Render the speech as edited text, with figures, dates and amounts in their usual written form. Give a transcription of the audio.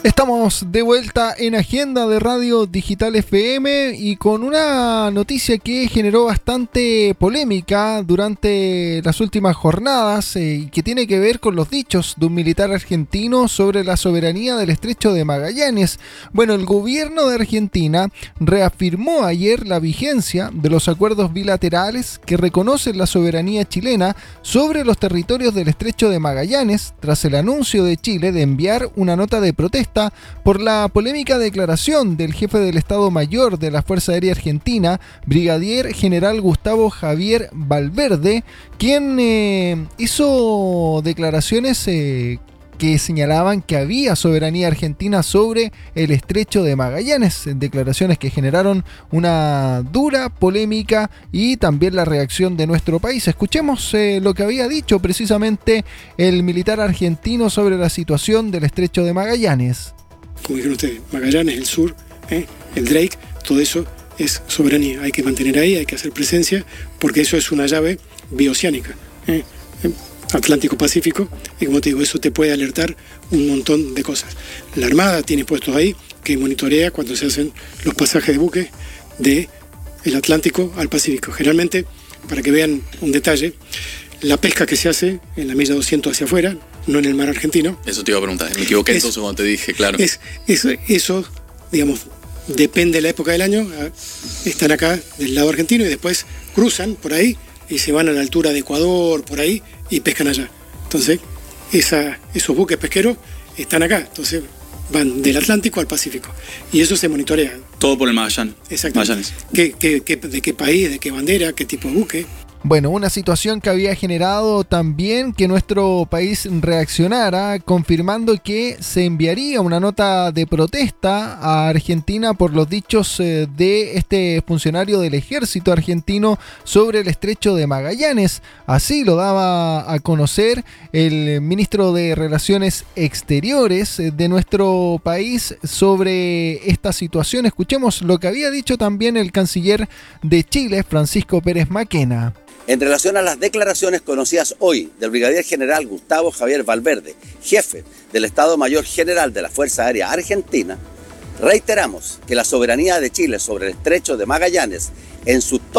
Estamos de vuelta en Agenda de Radio Digital FM y con una noticia que generó bastante polémica durante las últimas jornadas y que tiene que ver con los dichos de un militar argentino sobre la soberanía del Estrecho de Magallanes. Bueno, el gobierno de Argentina reafirmó ayer la vigencia de los acuerdos bilaterales que reconocen la soberanía chilena sobre los territorios del Estrecho de Magallanes tras el anuncio de Chile de enviar una nota de protesta por la polémica declaración del jefe del Estado Mayor de la Fuerza Aérea Argentina, Brigadier General Gustavo Javier Valverde, quien hizo declaraciones que señalaban que había soberanía argentina sobre el Estrecho de Magallanes, declaraciones que generaron una dura polémica y también la reacción de nuestro país. Escuchemos lo que había dicho precisamente el militar argentino sobre la situación del Estrecho de Magallanes. Como dijeron ustedes, Magallanes, el sur, el Drake, todo eso es soberanía. Hay que mantener ahí, hay que hacer presencia, porque eso es una llave bioceánica. Atlántico-Pacífico, y como te digo, eso te puede alertar un montón de cosas. La Armada tiene puestos ahí que monitorea cuando se hacen los pasajes de buques del Atlántico al Pacífico. Generalmente, para que vean un detalle, la pesca que se hace en la milla 200 hacia afuera, no en el mar argentino. Eso te iba a preguntar, me equivoqué entonces cuando te dije, claro. Eso, digamos, depende de la época del año, están acá del lado argentino y después cruzan por ahí y se van a la altura de Ecuador, por ahí, y pescan allá. Entonces, esos buques pesqueros están acá. Entonces, van del Atlántico al Pacífico. Y eso se monitorea. Todo por el Magallanes. Exactamente. ¿De qué país, de qué bandera, qué tipo de buque? Bueno, una situación que había generado también que nuestro país reaccionara, confirmando que se enviaría una nota de protesta a Argentina por los dichos de este funcionario del ejército argentino sobre el Estrecho de Magallanes. Así lo daba a conocer el ministro de Relaciones Exteriores de nuestro país sobre esta situación. Escuchemos lo que había dicho también el canciller de Chile, Francisco Pérez Maquena. En relación a las declaraciones conocidas hoy del Brigadier General Gustavo Javier Valverde, jefe del Estado Mayor General de la Fuerza Aérea Argentina, reiteramos que la soberanía de Chile sobre el Estrecho de Magallanes en su